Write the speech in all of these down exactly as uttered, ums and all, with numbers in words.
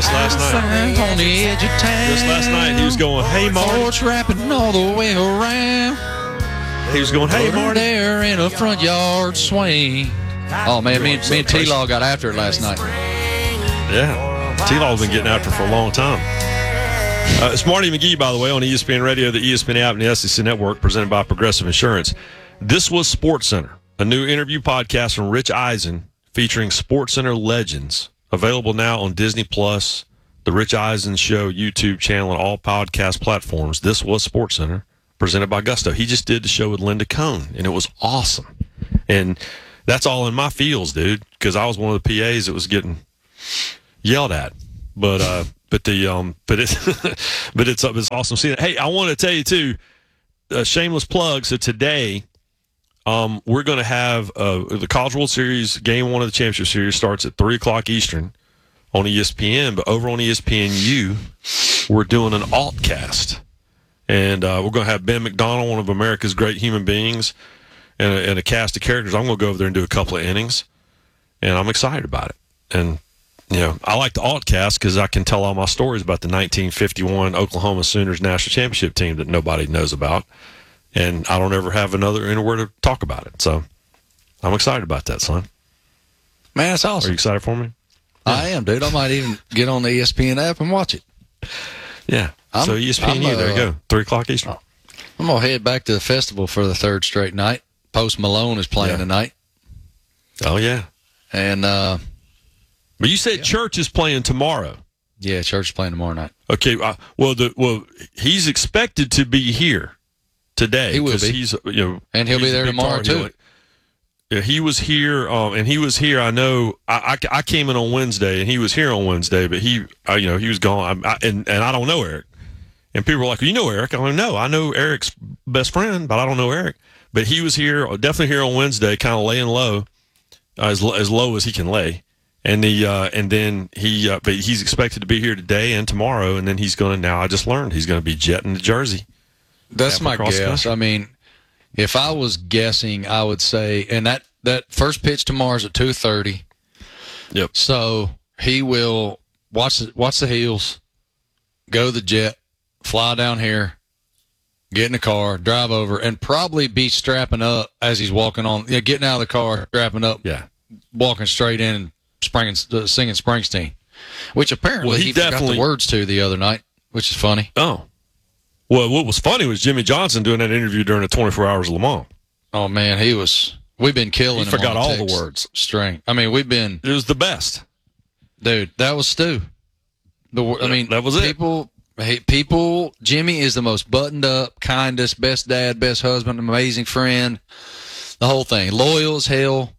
Just last night. On the edge of town. Just last night, he was going, hey, Marty. Porch wrapping all the way around. He was going, hey, Marty. There in a front yard swing. Oh, man, me, me and T-Law got after it last night. Yeah. T-Law's been getting after it for a long time. Uh, it's Marty McGee, by the way, on E S P N Radio, the E S P N app, and the S E C Network, presented by Progressive Insurance. This was SportsCenter, a new interview podcast from Rich Eisen featuring SportsCenter legends, available now on Disney Plus, the Rich Eisen Show YouTube channel, and all podcast platforms. This was SportsCenter, presented by Gusto. He just did the show with Linda Cohn, and it was awesome. And that's all in my feels, dude, because I was one of the P As that was getting yelled at. But uh, but the um, but it's but it's it's awesome seeing it. Hey, I want to tell you too, a shameless plug. So today, um, we're going to have uh, the College World Series game one of the championship series starts at three o'clock Eastern on E S P N. But over on E S P N U, we're doing an altcast, and uh, we're going to have Ben McDonald, one of America's great human beings, and a, and a cast of characters. I'm going to go over there and do a couple of innings, and I'm excited about it. And you know, I like the altcast because I can tell all my stories about the nineteen fifty-one Oklahoma Sooners national championship team that nobody knows about, and I don't ever have another anywhere to talk about it. So I'm excited about that, son. Man, that's awesome. Are you excited for me? Yeah. I am, dude. I might even get on the E S P N app and watch it. Yeah. I'm, so E S P N U, uh, there you go. Three o'clock Eastern. I'm gonna head back to the festival for the third straight night. Post Malone is playing yeah. tonight. Oh yeah. And uh But you said yeah. Church is playing tomorrow. Yeah, Church is playing tomorrow night. Okay, uh, well, the well, he's expected to be here today. He will be. He's, you know, and he'll be there tomorrow part. too. He'll, yeah, he was here, um, and he was here. I know. I, I, I came in on Wednesday, and he was here on Wednesday, but he, uh, you know, he was gone. I, I, and and I don't know Eric. And people were like, well, "You know Eric?" I'm like, "No, I know Eric's best friend, but I don't know Eric." But he was here, definitely here on Wednesday, kind of laying low, uh, as as low as he can lay. And the uh, and then he, uh, but he's expected to be here today and tomorrow, and then he's going to. Now I just learned he's going to be jetting to Jersey. That's my guess. I mean, if I was guessing, I would say, and that, that first pitch tomorrow is at two thirty. Yep. So he will watch the, watch the heels, go the jet, fly down here, get in the car, drive over, and probably be strapping up as he's walking on, you know, getting out of the car, strapping up, yeah, walking straight in and springing, uh, singing Springsteen, which apparently well, he, he definitely forgot the words to the other night, which is funny. Oh. Well, what was funny was Jimmy Johnson doing that interview during the twenty-four hours of Le Mans. Oh, man, he was – we've been killing he him forgot on the all the words. String. I mean, we've been – It was the best. Dude, that was Stu. The I mean, that was people, it. Hey, people, Jimmy is the most buttoned up, kindest, best dad, best husband, amazing friend, the whole thing. Loyal as hell.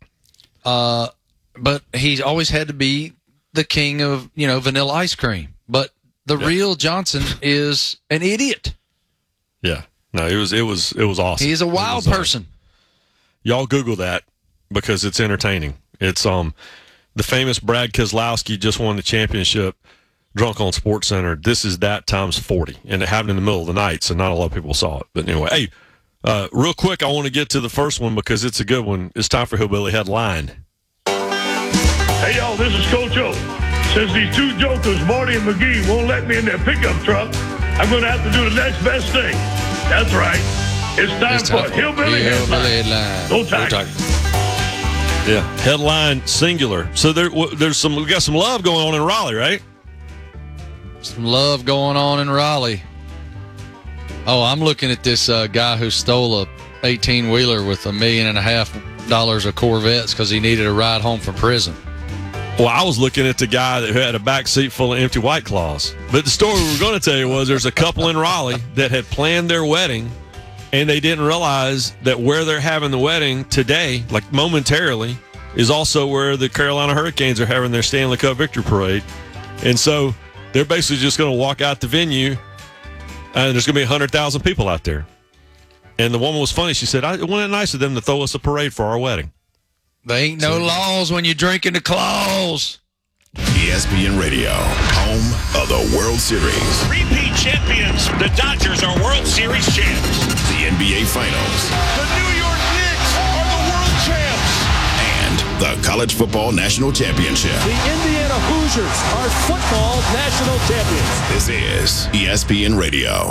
Uh, but he's always had to be the king of, you know, vanilla ice cream. But the yeah. real Johnson is an idiot. Yeah. No, it was it was it was awesome. He's a wild was, person. Uh, y'all Google that because it's entertaining. It's um the famous Brad Keselowski just won the championship drunk on SportsCenter. This is that times forty. And it happened in the middle of the night, so not a lot of people saw it. But anyway, hey, uh, real quick, I want to get to the first one because it's a good one. It's time for Hillbilly Headline. Hey, y'all, this is Coach O. Since these two jokers, Marty and McGee, won't let me in their pickup truck, I'm going to have to do the next best thing. That's right. It's time, it's time for, for Hillbilly Headline. Headline. Go Tigers. Yeah, headline singular. So there, there's some. We got some love going on in Raleigh, right? Some love going on in Raleigh. Oh, I'm looking at this uh, guy who stole a eighteen wheeler with a million and a half dollars of Corvettes because he needed a ride home from prison. Well, I was looking at the guy that had a back seat full of empty White Claws. But the story we were going to tell you was there's a couple in Raleigh that had planned their wedding, and they didn't realize that where they're having the wedding today, like momentarily, is also where the Carolina Hurricanes are having their Stanley Cup Victory Parade. And so they're basically just going to walk out the venue, and there's going to be one hundred thousand people out there. And the woman was funny. She said, I, wasn't it nice of them to throw us a parade for our wedding? They ain't no laws when you're drinking the claws. E S P N Radio, home of the World Series. Repeat champions. The Dodgers are World Series champs. The N B A Finals. The New York Knicks are the world champs. And the College Football National Championship. The Indiana Hoosiers are football national champions. This is E S P N Radio.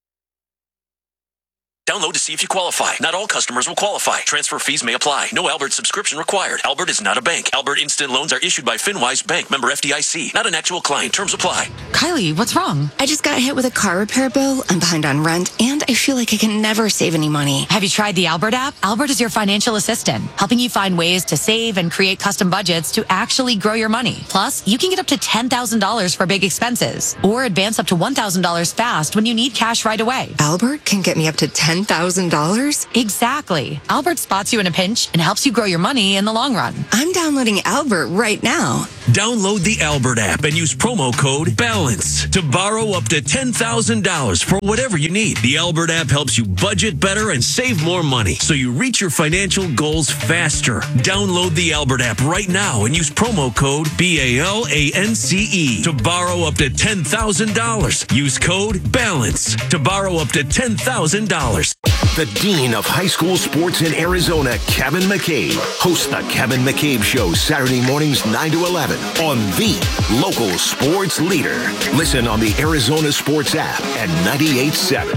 Download to see if you qualify. Not all customers will qualify. Transfer fees may apply. No Albert subscription required. Albert is not a bank. Albert Instant Loans are issued by FinWise Bank, member F D I C. Not an actual client. Terms apply. Kylie, what's wrong? I just got hit with a car repair bill. I'm behind on rent, and I feel like I can never save any money. Have you tried the Albert app? Albert is your financial assistant, helping you find ways to save and create custom budgets to actually grow your money. Plus, you can get up to ten thousand dollars for big expenses, or advance up to one thousand dollars fast when you need cash right away. Albert can get me up to ten thousand dollars? Exactly. Albert spots you in a pinch and helps you grow your money in the long run. I'm downloading Albert right now. Download the Albert app and use promo code BALANCE to borrow up to ten thousand dollars for whatever you need. The Albert app helps you budget better and save more money so you reach your financial goals faster. Download the Albert app right now and use promo code B A L A N C E to borrow up to ten thousand dollars. Use code BALANCE to borrow up to ten thousand dollars. The Dean of High School Sports in Arizona, Kevin McCabe, hosts the Kevin McCabe Show Saturday mornings nine to eleven on the local sports leader. Listen on the Arizona Sports app at ninety-eight point seven.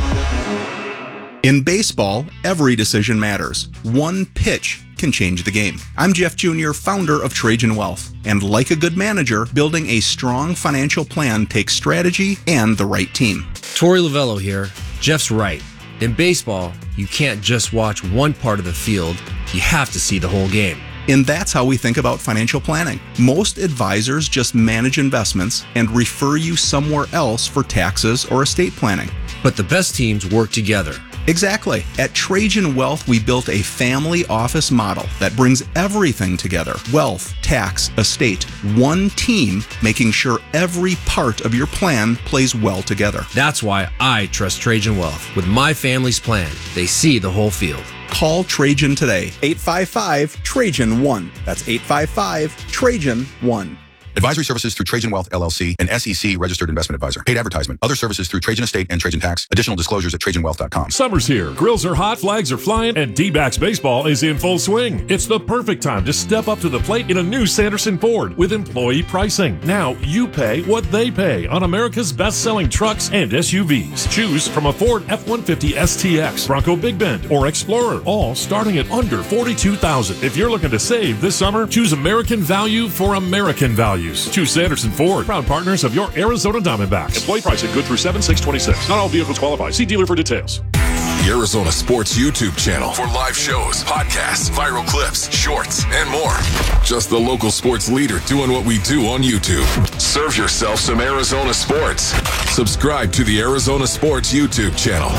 In baseball, every decision matters. One pitch can change the game. I'm Jeff Junior, founder of Trajan Wealth. And like a good manager, building a strong financial plan takes strategy and the right team. Torey Lavello here. Jeff's right. In baseball, you can't just watch one part of the field. You have to see the whole game. And that's how we think about financial planning. Most advisors just manage investments and refer you somewhere else for taxes or estate planning. But the best teams work together. Exactly. At Trajan Wealth, we built a family office model that brings everything together. Wealth, tax, estate, one team, making sure every part of your plan plays well together. That's why I trust Trajan Wealth. With my family's plan, they see the whole field. Call Trajan today. eight five five, Trajan one. That's eight five five, Trajan one. Advisory services through Trajan Wealth, L L C, an S E C registered investment advisor. Paid advertisement. Other services through Trajan Estate and Trajan Tax. Additional disclosures at Trajan Wealth dot com. Summer's here. Grills are hot, flags are flying, and D-backs baseball is in full swing. It's the perfect time to step up to the plate in a new Sanderson Ford with employee pricing. Now you pay what they pay on America's best-selling trucks and S U Vs. Choose from a Ford F one fifty S T X, Bronco Big Bend, or Explorer, all starting at under forty-two thousand dollars. If you're looking to save this summer, choose American value for American values. Choose Sanderson Ford, proud partners of your Arizona Diamondbacks. Employee pricing good through seven six twenty-six. Not all vehicles qualify. See dealer for details. The Arizona Sports YouTube channel for live shows, podcasts, viral clips, shorts, and more. Just the local sports leader doing what we do on YouTube. Serve yourself some Arizona sports. Subscribe to the Arizona Sports YouTube channel.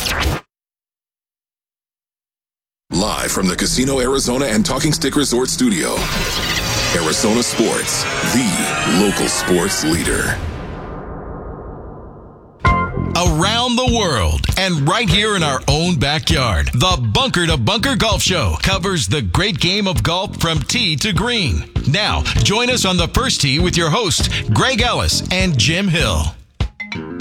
Live from the Casino Arizona and Talking Stick Resort Studio. Arizona Sports, the local sports leader. Around the world and right here in our own backyard, the Bunker to Bunker Golf Show covers the great game of golf from tee to green. Now, join us on the first tee with your hosts, Greg Ellis and Jim Hill.